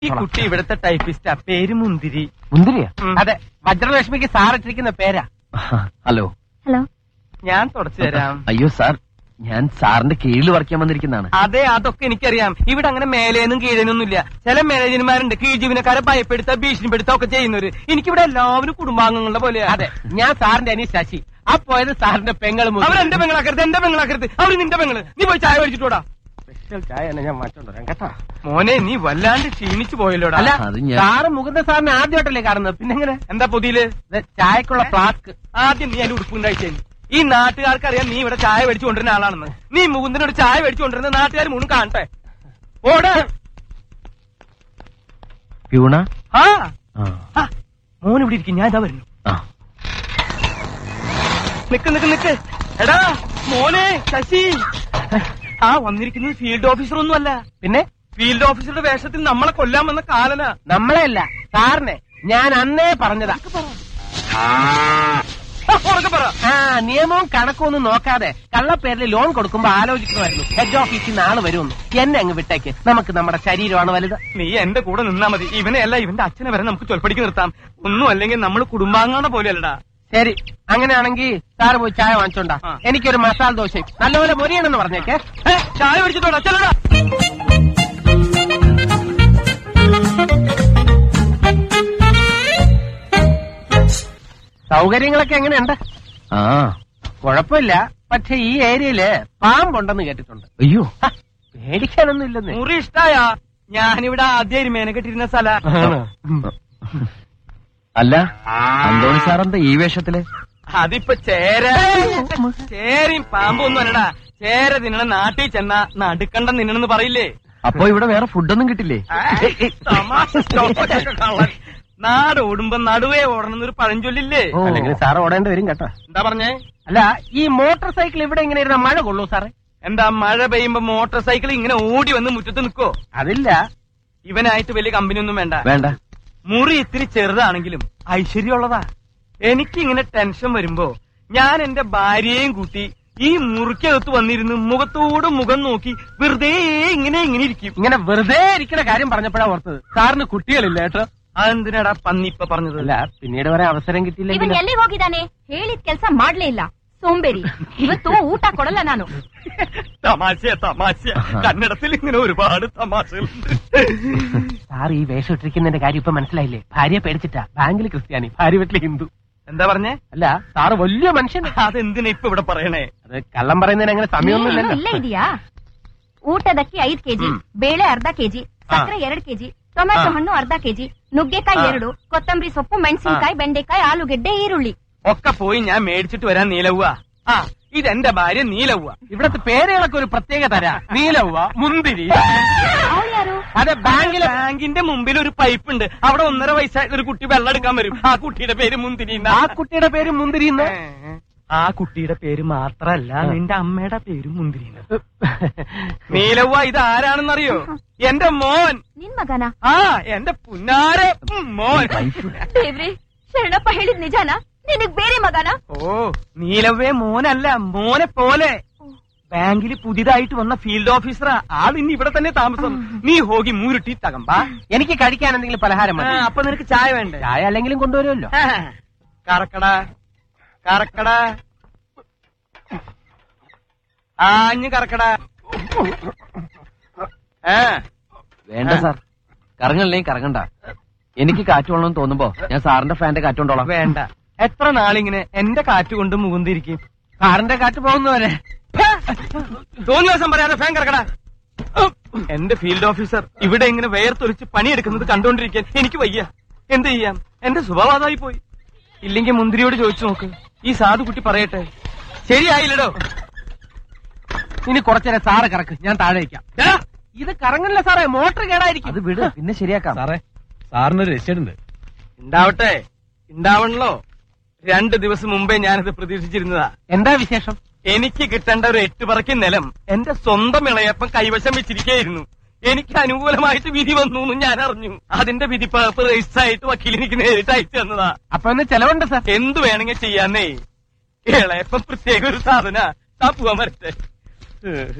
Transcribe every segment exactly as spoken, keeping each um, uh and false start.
ഈ കുട്ടി ഇവിടുത്തെ ടൈപ്പിസ്റ്റാ, പേര് മുന്തിരി. മുന്തിരിയാ? അതെ, വജ്രലക്ഷ്മിക്ക് സാർ ഇട്ടിരിക്കുന്ന പേരാ. ഹലോ. ഹലോ, ഞാൻ തുടച്ചു തരാം. അയ്യോ സാർ, ഞാൻ സാറിന്റെ കീഴിൽ വർക്ക് ചെയ്യാൻ വന്നിരിക്കുന്നതാണ്. അതെ, അതൊക്കെ എനിക്കറിയാം. ഇവിടെ അങ്ങനെ മേലേന്നും കീഴേനൊന്നും ഇല്ല. ചില മാനേജർമാരുണ്ട് കീഴ് ജീവനക്കാരെ ഭയപ്പെടുത്ത ഭീഷണിപ്പെടുത്ത ഒക്കെ ചെയ്യുന്നവര്. എനിക്കിവിടെ എല്ലാവരും കുടുംബാംഗങ്ങളുടെ പോലെയാ. അതെ, ഞാൻ സാറിന്റെ അനി ശശി. ആ പോയത് സാറിന്റെ പെങ്ങളും. അവർ എന്റെ പെങ്ങളാക്കരുത്, എന്റെ പെങ്ങളാക്കരുത്. അവര് നിന്റെ പെങ്ങള്. നീ പോയി ചായ മേടിച്ചിട്ടോടാ. സ്പെഷ്യൽ ചായ ഞാൻ മാറ്റോണ്ടരാം കേട്ടാ. മോനെ, നീ വല്ലാണ്ട് ക്ഷീണിച്ചു പോയല്ലോടാ. അല്ല, അത് ഞാൻ- സാറ് മുകുന്ദ സാറിനെ ആദ്യമായിട്ടല്ലേ കാണുന്നത്? പിന്നെ എങ്ങനെ? എന്താ പുതിയില്? ചായക്കുള്ള ഫ്ലാസ്ക്. ആദ്യം നീ അതിന്റെ ഉടുപ്പുണ്ടായിട്ടേ. ഈ നാട്ടുകാർക്കറിയാം നീ ഇവിടെ ചായ മേടിച്ചു കൊണ്ടിരുന്ന ആളാണെന്ന്. നീ മുകുന്ദനോട് ചായ മേടിച്ചു കൊണ്ടിരുന്ന നാട്ടുകാർ മൂന്നും കാണട്ടെ. ഓടാ. പ്യൂണ. ആ ആ. മോൻ ഇവിടെ ഇരിക്കും, ഞാൻ ഇതാ വരുന്നു. ആ. നിക്ക് നിക്ക് നിക്ക്. എടാ മോനെ ശശി. ആ വന്നിരിക്കുന്നത് ഫീൽഡ് ഓഫീസർ ഒന്നും അല്ല. പിന്നെ ഫീൽഡ് ഓഫീസറുടെ വേഷത്തിൽ നമ്മളെ കൊല്ലാൻ വന്ന കാലന. നമ്മളെ അല്ല, സാറിനെ. ഞാൻ അന്നേ പറഞ്ഞതാ. പറ. ആ നിയമവും കണക്കും ഒന്നും നോക്കാതെ കള്ളപ്പേരിൽ ലോൺ കൊടുക്കുമ്പോ ആലോചിക്കണമായിരുന്നു ഹെഡ് ഓഫീസിൽ നിന്ന് ആള് വരുമെന്ന്. എന്നെ അങ്ങ് വിട്ടേക്ക്. നമുക്ക് നമ്മുടെ ശരീരമാണ് വലുത്. നീ എന്റെ കൂടെ നിന്നാ മതി. ഇവനെ അല്ല, ഇവന്റെ അച്ഛനെ വരെ നമുക്ക് ചൊൽപ്പടിക്ക് നിർത്താം. ഒന്നും അല്ലെങ്കിൽ നമ്മൾ കുടുംബാംഗങ്ങളുടെ പോലെയല്ലടാ. ശരി, അങ്ങനെയാണെങ്കിൽ സാറ് പോയി ചായ വാങ്ങിച്ചോണ്ടാ. ആ. എനിക്കൊരു മസാല ദോശയും നല്ലപോലെ മൊരിയണമെന്ന് പറഞ്ഞേക്കെ. ഏ, ചായ മേടിച്ചിട്ടോടാ, ചെല്ലടാ. സൗകര്യങ്ങളൊക്കെ എങ്ങനെയുണ്ട്? ആ. കുഴപ്പമില്ല, പക്ഷെ ഈ ഏരിയയില് പാമ്പുണ്ടെന്ന് കേട്ടിട്ടുണ്ട്. അയ്യോ. ഹ, പേടിക്കാനൊന്നും ഇല്ലെന്ന്. മുറി ഇഷ്ടായ? ഞാനിവിടെ ആദ്യം മേനക്കെട്ടിരുന്ന സ്ഥല. അല്ല, അന്തോണി സാറെന്താ ഈ വേഷത്തില്? അതിപ്പോ ചേര ചേരയും പാമ്പും ഒന്നും അല്ലടാ. ചേര തിന്നണ നാട്ടിൽ ചെന്ന നടുക്കണ്ടം തിന്നണെന്ന് പറയില്ലേ? അപ്പൊ ഇവിടെ വേറെ ഫുഡൊന്നും കിട്ടില്ലേ? തമാശ സ്റ്റോപ്പൊക്കെ കള്ളൻ. നാട് ഓടുമ്പോ നടുവേ ഓടണമെന്നൊരു പഴഞ്ചൊല്ലില്ലേ? ഓ. അല്ലെങ്കിൽ സാറ് ഓടേണ്ടി വരും കേട്ടോ. എന്താ പറഞ്ഞേ? അല്ല, ഈ മോട്ടോർ സൈക്കിൾ ഇവിടെ ഇങ്ങനെ ഇരുന്ന മഴ കൊള്ളൂ സാറേ? എന്താ മഴ പെയ്യുമ്പോ മോട്ടോർ സൈക്കിൾ ഇങ്ങനെ ഓടി വന്ന് മുറ്റത്ത് നിൽക്കോ? അതില്ല. ഇവനായിട്ട് വലിയ കമ്പനി ഒന്നും വേണ്ട. വേണ്ട. മുറി ഇത്തിരി ചെറുതാണെങ്കിലും ഐശ്വര്യമുള്ളതാ. എനിക്കിങ്ങനെ ടെൻഷൻ വരുമ്പോ ഞാൻ എന്റെ ഭാര്യയെയും കൂട്ടി ഈ മുറിക്കകത്ത് വന്നിരുന്ന് മുഖത്തോട് മുഖം നോക്കി വെറുതെ ഇങ്ങനെ ഇങ്ങനെ ഇരിക്കും. ഇങ്ങനെ വെറുതെ ഇരിക്കുന്ന കാര്യം പറഞ്ഞപ്പോഴാ ഓർത്തത്, സാറിന് കുട്ടികളില്ല കേട്ടോ. അതെന്തിനാടാ പന്നി ഇപ്പൊ പറഞ്ഞത്? അല്ല, പിന്നീട് വരെ ಅವಸರ ಇವನ್ കിട്ടിയില്ലെങ്കിൽ. ಎಲ್ಲಿಗೆ ಹೋಗಿದ್ದಾನೆ? ಹೇಳಿದ ಕೆಲಸ ಮಾಡ್ಲೇ ಇಲ್ಲ. ಸೋಂಬೇರಿ. ಇವತ್ತು ಊಟ ಕೊಡಲ್ಲ ನಾನು. തമാശ തമാശ. കന്നഡത്തിൽ ഇങ്ങനെ ഒരുപാട് തമാശകളുണ്ട്. സാർ ഈ വേഷം ഇട്ടിരിക്കുന്നതിന്റെ കാര്യം ഇപ്പൊ മനസ്സിലായില്ലേ? ഭാര്യ പേടിച്ചിട്ടാ. ബാങ്കിൽ ക്രിസ്ത്യാനി, ഭാര്യ വീട്ടിൽ ഹിന്ദു. എന്താ പറഞ്ഞേ? അല്ല, സാറ് വലിയ മനുഷ്യൻ. അതെന്തിനാ ഇപ്പൊ ഇവിടെ പറയണേ? അത് കള്ളം പറയുന്നതിന് അങ്ങനെ സമയമൊന്നുമില്ലല്ലോ. ಇಲ್ಲೇ ಇದೆಯಾ? ಊಟದಕ್ಕೆ ಐದ್ ಕೆಜಿ, ಬೇಳೆ ಅರ್ಧ ಕೆಜಿ, ಸಕ್ಕರೆ ಎರಡ್ ಕೆಜಿ, ಟೊಮ್ಯಾಟೊ ಹಣ್ಣು ಅರ್ಧ ಕೆಜಿ, ನುಗ್ಗೆಕಾಯಿ ಎರಡು, ಕೊತ್ತಂಬರಿ ಸೊಪ್ಪು, ಮೆಣಸಿನಕಾಯಿ, ಬೆಂಡೆಕಾಯಿ, ಆಲೂಗೆಡ್ಡೆ, ಈರುಳ್ಳಿ. ഒക്കെ പോയി ഞാൻ മേടിച്ചിട്ട് വരാൻ നീലവ്വ. ആ, ഇതെന്റെ ഭാര്യ നീലവ്വ. ഇവിടത്തെ പേരുകളൊക്കെ ഒരു പ്രത്യേക തരാ. നീലവ്വ, മുന്തിരി. ಅವಳು ಯಾರು? അതെ, ബാങ്കിലെ ബാങ്കിന്റെ മുമ്പിൽ ഒരു പൈപ്പ് ഉണ്ട്. അവിടെ ഒന്നര വയസ്സായ ഒരു കുട്ടി വെള്ളം എടുക്കാൻ വരും. ആ കുട്ടിയുടെ പേര് മുന്തിരി. ആ കുട്ടിയുടെ പേര് മുന്തിരി. ആ കുട്ടിയുടെ പേര് മാത്രല്ല, നിന്റെ അമ്മയുടെ പേര് മുന്തിരി. നീലവ്വ, ഇത് ആരാണെന്നറിയോ? എന്റെ മോൻ. ನಿನ್ ಮಗನ? ആ, എന്റെ പുന്നാരെ മോൻ. ದೇವ್ರಿ, ಶರಣಪ್ಪ ಹೇಳಿದ್ ನಿಜಾನ? ನಿನಗ್ ಬೇರೆ ಮಗನ? ഓ, നീലവ്വേ മോനല്ല, മോനെ പോലെ. ബാങ്കിൽ പുതിയതായിട്ട് വന്ന ഫീൽഡ് ഓഫീസറാ. ആൾ ഇനി ഇവിടെ തന്നെ താമസം. നീ ഹോഗി മൂരുട്ടി തകമ്പാ. എനിക്ക് കഴിക്കാൻ എന്തെങ്കിലും പലഹാരം മതി. അപ്പൊ നിനക്ക് ചായ വേണ്ടേ? ചായ അല്ലെങ്കിലും കൊണ്ടുവരുമല്ലോ. കറക്കട കറക്കട ആഞ്ഞ് കറക്കട. ഏ വേണ്ട സാർ, കറങ്ങല്ലേ കറങ്ങണ്ട. എനിക്ക് കാറ്റ് കൊള്ളണമെന്ന് തോന്നുമ്പോ ഞാൻ സാറിന്റെ ഫാന്റെ കാറ്റ് കൊണ്ടോളാം. വേണ്ട. എത്ര നാളിങ്ങനെ എന്റെ കാറ്റ് കൊണ്ട് മുകുന്തിരിക്കും? കാറിന്റെ കാറ്റ് പോകുന്നവരെ തോന്നിയ ദിവസം പറയാതെ ഫാൻ കറക്കട. എന്റെ ഫീൽഡ് ഓഫീസർ ഇവിടെ ഇങ്ങനെ വേർത്തൊലിച്ച് പണിയെടുക്കുന്നത് കണ്ടോണ്ടിരിക്കാൻ എനിക്ക് വയ്യ. എന്ത് ചെയ്യാം, എന്റെ സ്വഭാവതായി പോയി. ഇല്ലെങ്കിൽ മുന്തിരിയോട് ചോദിച്ചു നോക്ക്. ഈ സാധു കുട്ടി പറയട്ടെ. ശരിയായില്ലടോ. ഇനി കുറച്ചേരം സാറ് കറക്ക്, ഞാൻ താഴെ വയ്ക്കാം. ദാ, ഇത് കറങ്ങല്ല സാറേ, മോട്ടർ കേടായിരിക്കും. അത് വിട്, പിന്നെ ശരിയാക്കാം. സാറേ, സാറിനൊരു രക്ഷയുണ്ട്. ഉണ്ടാവട്ടെ, ഉണ്ടാവണല്ലോ. രണ്ടു ദിവസം മുമ്പേ ഞാനത് പ്രതീക്ഷിച്ചിരുന്നതാ. എന്താ വിശേഷം? എനിക്ക് കിട്ടേണ്ട ഒരു എട്ട് പറക്കി നിലം എന്റെ സ്വന്തം ഇളയപ്പം കൈവശം വെച്ചിരിക്കുകയായിരുന്നു. എനിക്ക് അനുകൂലമായിട്ട് വിധി വന്നു എന്ന് ഞാൻ അറിഞ്ഞു. അതിന്റെ വിധി പേപ്പർ രജിസ്റ്റർ ആയിട്ട് വക്കീൽ എനിക്ക് നേരിട്ട് അയച്ചു തന്നതാ. അപ്പൊ ഒന്ന് ചെലവുണ്ട് സാർ. എന്തു വേണമെങ്കിൽ ചെയ്യാന്നേ. ഇളയപ്പം പ്രത്യേക ഒരു സാധന. താ പോവാൻ വരട്ടെ.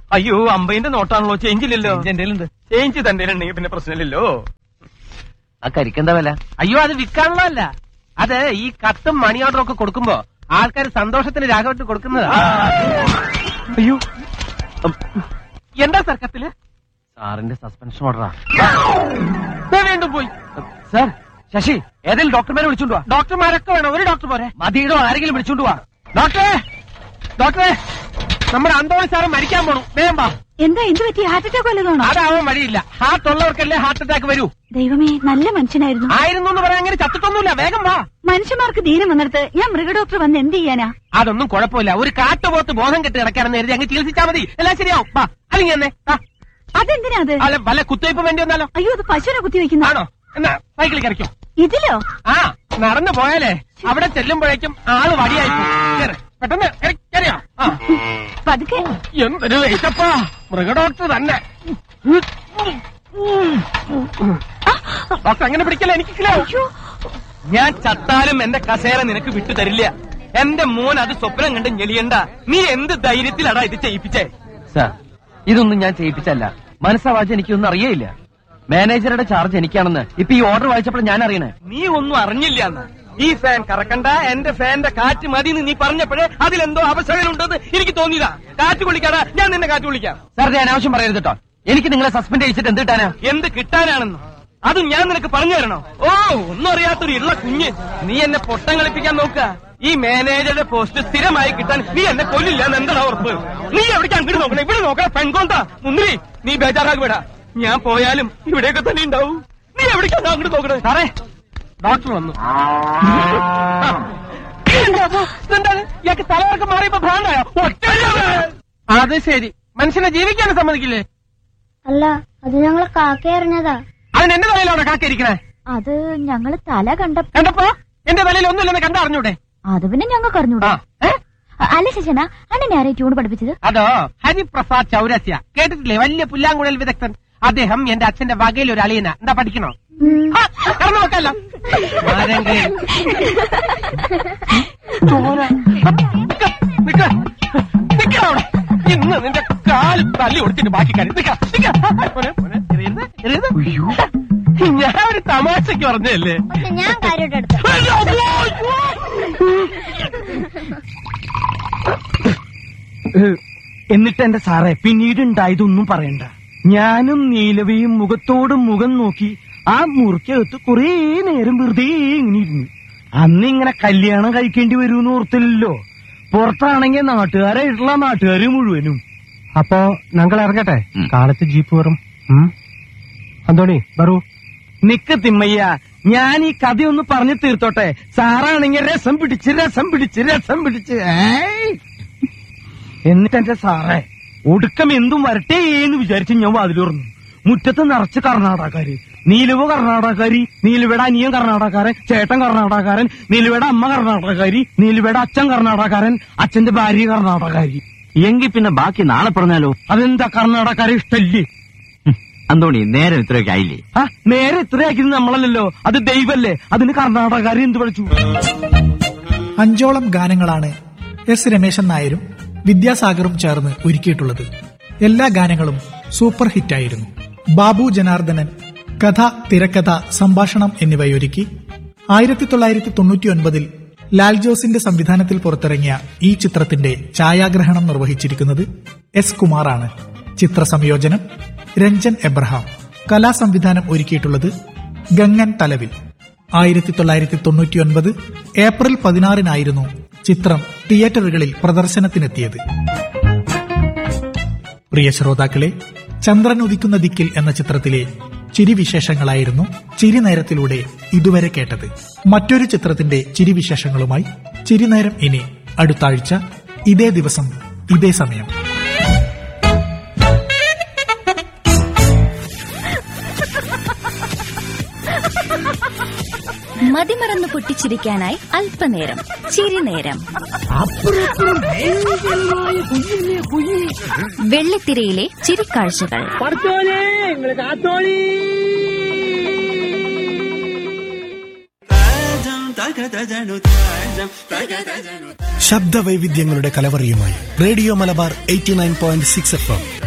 അയ്യോ അമ്പതിന്റെ നോട്ടാണല്ലോ ചേഞ്ച് ഇല്ലല്ലോ. എന്റെ ഉണ്ട്. ചേഞ്ച് തന്റെ ഉണ്ടെങ്കിൽ പിന്നെ പ്രശ്നമില്ലല്ലോ. ആ കരിക്കെന്താ വില? അയ്യോ അത് വിൽക്കാനുള്ളതല്ല, അത് ഈ കത്തും മണി ഓർഡറും ഒക്കെ കൊടുക്കുമ്പോ ആൾക്കാർ സന്തോഷത്തിന് രാഘവത്തിന് കൊടുക്കുന്നതാ. അയ്യോ എന്താ സാർ കത്തില്? സാറിന്റെ സസ്പെൻഷൻ ഓർഡറാ. ദേ വീണ്ടും പോയി. സാർ ശശി ഏതെങ്കിലും ഡോക്ടർമാരെ വിളിച്ചോണ്ട് വാ. ഡോക്ടർമാരൊക്കെ വേണം, ഒരു ഡോക്ടർ പോരെ? മതിയിടോ ആരെങ്കിലും വിളിച്ചോണ്ട് വാ. ഡോക്ടറെ ഡോക്ടറെ നമ്മുടെ അന്തോണി സാറ് മരിക്കാൻ പോണു, വേഗം വാ. എന്താ എന്ത് പറ്റി? Heart attack വല്ലതാണോ? അതാവാൻ വഴിയില്ല, ഹാർട്ട് ഉള്ളവർക്കല്ലേ ഹാർട്ട് അറ്റാക്ക് വരൂ. ദൈവമേ, നല്ല മനുഷ്യനായിരുന്നു. ആയിരുന്നു എന്ന് പറയാൻ അങ്ങനെ ചത്തിട്ടൊന്നുമില്ല, വേഗം വാ. മനുഷ്യന്മാർക്ക് ധീരം വന്നിടത്ത് ഞാൻ മൃഗഡോക്ടർ വന്ന് എന്ത് ചെയ്യാനാ? അതൊന്നും കുഴപ്പമില്ല, ഒരു കാട്ടുപോത്ത് ബോധം കെട്ടി കിടക്കാണെന്ന് കരുതി അങ്ങ് ചികിത്സിച്ചാൽ മതി, എല്ലാം ശരിയാവും. വാ അല്ലെങ്കിൽ എന്നെ അതെന്തിനാ അത്? അല്ല വല്ല കുത്തിവയ്പ്പ് വേണ്ടി വന്നാലോ? അയ്യോ, അത് പശുവിനെ കുത്തിവെക്കുന്ന ആണോ? എന്നാ സൈക്കിളിൽ കറിക്കോ. ഇതിലോ? ആ നടന്നു പോയാലേ അവിടെ ചെല്ലുമ്പോഴേക്കും ആള് വടിയായി പോകും. കേറ്, പെട്ടെന്ന് കേറി- കേറിയോ? ആ പതുക്കെ. എന്തൊരു വെയിറ്റപ്പാ, മൃഗഡോക്ടർ തന്നെ. ഡോക്ടർ അങ്ങനെ പിടിക്കല, എനിക്ക് കിലോ. ഞാൻ ചത്താലും എന്റെ കസേര നിനക്ക് വിട്ടു തരില്ല. എന്റെ മോൻ അത് സ്വപ്നം കണ്ട് ഞെളിയണ്ട. നീ എന്ത് ധൈര്യത്തിലടാ ഇത് ചെയ്യിപ്പിച്ചേ? സാർ ഇതൊന്നും ഞാൻ ചെയ്യിപ്പിച്ചല്ല, മനസ്സാവാച്ച് എനിക്കൊന്നും അറിയയില്ല. മാനേജറുടെ ചാർജ് എനിക്കാണെന്ന് ഇപ്പൊ ഈ ഓർഡർ വായിച്ചപ്പോൾ ഞാൻ അറിയണേ. നീ ഒന്നും അറിഞ്ഞില്ല എന്ന്. ഈ ഫാൻ കറക്കണ്ട, എന്റെ ഫാന്റെ കാറ്റ് മതി എന്ന് നീ പറഞ്ഞപ്പോഴേ അതിലെന്തോ അപശകനുണ്ടെന്ന് എനിക്ക് തോന്നിയതാ. കാറ്റ് കൊള്ളിക്കാടാ, ഞാൻ നിന്നെ കാറ്റ് കൊള്ളിക്കാം. സാർ ഞാൻ അനാവശ്യം പറയരുത് കേട്ടോ. എനിക്ക് നിങ്ങളെ സസ്പെൻഡ് ചെയ്യിച്ചിട്ട് എന്ത് കിട്ടാനാ? എന്ത് കിട്ടാനാണെന്ന് അതും ഞാൻ നിനക്ക് പറഞ്ഞു തരണോ? ഓ ഒന്നും അറിയാത്തൊരു ഇള്ള കുഞ്ഞ്, നീ എന്നെ പൊട്ടം കളിപ്പിക്കാൻ നോക്ക. ഈ മാനേജറുടെ പോസ്റ്റ് സ്ഥിരമായി കിട്ടാൻ നീ എന്നെ കൊല്ലില്ല എന്ന് എന്താണ് ഉറപ്പ്? നീ എവിടേക്ക് അങ്ങോട്ട് നോക്കണേ? ഇവിടെ നോക്കണം പെൺകോന്താ മുന്തിരി. നീ ബേജാറാക്കി വിടാ, ഞാൻ പോയാലും ഇവിടെയൊക്കെ തന്നെ ഉണ്ടാവും. നീ എവിടേക്കാ അങ്ങോട്ട് നോക്കണേ? സാറേ ഡോക്ടർ വന്നു. എന്താണ് ഇയാൾക്ക് തലവർക്ക് മാറിയപ്പോ ഭ്രാന്തായോ? അത് ശരി, മനുഷ്യനെ ജീവിക്കാനും സമ്മതിക്കില്ലേ? അല്ല, അത് ഞങ്ങളെ കാക്ക എറിഞ്ഞതാ. അതിന് എന്റെ തലയിലാണ് കാക്കിയിരിക്കണേ. അത് ഞങ്ങള് തല കണ്ട കണ്ടപ്പോ എന്റെ തലയിൽ ഒന്നുമില്ലെന്ന് കണ്ടറിഞ്ഞൂടെ? അത് പിന്നെ ഞങ്ങൾക്ക് അറിഞ്ഞൂടാ. അല്ല ശശന, അണ്ണനെ ആരെ ട്യൂൺ പഠിപ്പിച്ചത്? അതോ ഹരിപ്രസാദ് ചൗരസ്യ, കേട്ടിട്ടില്ലേ? വലിയ പുല്ലാങ്കുഴൽ വിദഗ്ധൻ. അദ്ദേഹം എന്റെ അച്ഛന്റെ വകയിൽ ഒരു അളിയന. എന്താ പഠിക്കണോ? കറന്നു നോക്കല്ലോ. ഇന്ന് നിന്റെ കാല് തല്ലി കൊടുത്തിട്ട് ബാക്കി കാര്യം. ഞാൻ ഒരു തമാശക്ക് പറഞ്ഞല്ലേ. പക്ഷെ ഞാൻ കാര്യമായിട്ട് എടുത്തു. എന്നിട്ട് എന്റെ സാറേ പിന്നീട് ഉണ്ടായതൊന്നും പറയണ്ട. ഞാനും നീലവയും മുഖത്തോട് മുഖം നോക്കി ആ മുറിക്കകത്ത് കുറേ നേരം വെറുതെ ഇങ്ങനെ ഇരുന്നു. അന്ന് ഇങ്ങനെ കല്യാണം കഴിക്കേണ്ടി വരുമെന്ന് ഓർത്തില്ലല്ലോ. പുറത്താണെങ്കിൽ നാട്ടുകാരായിട്ടുള്ള നാട്ടുകാര് മുഴുവനും. അപ്പോ ഞങ്ങൾ ഇറങ്ങട്ടെ, കാലത്ത് ജീപ്പ് വരും. അന്തോണി വരൂ. നിക്ക് തിമ്മയ്യ, ഞാൻ ഈ കഥയൊന്ന് പറഞ്ഞു തീർത്തോട്ടെ. സാറാണെങ്കിൽ രസം പിടിച്ച് രസം പിടിച്ച് രസം പിടിച്ച് ഏയ്. എന്നിട്ട് എന്റെ സാറേ ഒടുക്കം എന്തും വരട്ടെ എന്ന് വിചാരിച്ച് ഞാൻ വാതിലുറന്നു. മുറ്റത്ത് നിറച്ച് കർണാടകക്കാര്. നീലുവ കർണാടകക്കാരി, നീലുവയുടെ അനിയൻ കർണാടകക്കാരൻ, ചേട്ടൻ കർണാടകക്കാരൻ, നീലുവയുടെ അമ്മ കർണാടകക്കാരി, നീലുവയുടെ അച്ഛൻ കർണാടകക്കാരൻ, അച്ഛന്റെ ഭാര്യ കർണാടകക്കാരി. എങ്കിൽ പിന്നെ ബാക്കി നാളെ പറഞ്ഞാലോ? അതെന്താ കർണാടകക്കാരെ ഇഷ്ടല്ലേ? അന്തോണി നേരം ഇത്രയൊക്കെ ആയില്ലേ? ആ നേരെ ഇത്രയാക്കിയത് നമ്മളല്ലല്ലോ, അത് ദൈവല്ലേ. അതിന് കർണാടകക്കാരെ എന്ത് പഠിച്ചു? അഞ്ചോളം ഗാനങ്ങളാണ് എസ് രമേശൻ നായരും വിദ്യാസാഗറും ചേർന്ന് ഒരുക്കിയിട്ടുള്ളത്. എല്ലാ ഗാനങ്ങളും സൂപ്പർ ഹിറ്റായിരുന്നു. ബാബു ജനാർദ്ദനൻ കഥ, തിരക്കഥ, സംഭാഷണം എന്നിവയൊരുക്കി ആയിരത്തി തൊള്ളായിരത്തി തൊണ്ണൂറ്റി ഒൻപതിൽ ലാൽ ജോസിന്റെ സംവിധാനത്തിൽ പുറത്തിറങ്ങിയ ഈ ചിത്രത്തിന്റെ ഛായാഗ്രഹണം നിർവഹിച്ചിരിക്കുന്നത് എസ് കുമാറാണ്. ചിത്രസംയോജനം രഞ്ജൻ എബ്രഹാം. കലാസംവിധാനം ഒരുക്കിയിട്ടുള്ളത് ഗംഗൻ തലവിൽ. ആയിരത്തി തൊള്ളായിരത്തി തൊണ്ണൂറ്റി ഒൻപത് ഏപ്രിൽ പതിനാറിനായിരുന്നു ചിത്രം തിയേറ്ററുകളിൽ പ്രദർശനത്തിനെത്തിയത്. പ്രിയ ശ്രോതാക്കളെ, ചന്ദ്രൻ ഉദിക്കുന്ന ദിക്കിൽ എന്ന ചിത്രത്തിലെ ചിരിവിശേഷങ്ങളായിരുന്നു ചിരിനേരത്തിലൂടെ ഇതുവരെ കേട്ടത്. മറ്റൊരു ചിത്രത്തിന്റെ ചിരിവിശേഷങ്ങളുമായി ചിരിനേരം ഇനി അടുത്ത ആഴ്ച ഇതേ ദിവസം ഇതേ സമയം. മതിമറന്ന് പൊട്ടിച്ചിരിക്കാനായി അല്പനേരം ചിരിനേരം. വെള്ളിത്തിരയിലെ ചിരിക്കാഴ്ചകൾ. തകതജനു താജം തകതജനു ശബ്ദവൈവിധ്യങ്ങളുടെ കലവറിയുമായി radio Malabar eighty nine point six F M.